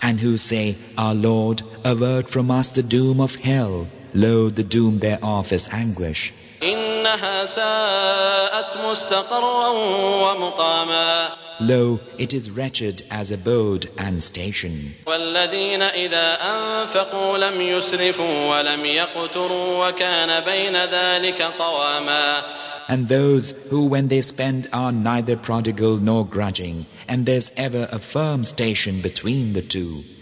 and who say, Our Lord, avert from us the doom of hell. Lo, the doom thereof is anguish. إنها ساءت مستقرا ومقاما. Lo, it is wretched as abode and station. والذين إذا أنفقوا لم يسرفوا ولم يقتروا وكان بين ذلك قواما. And those who when they spend are neither prodigal nor grudging, and there's ever a firm station between the two.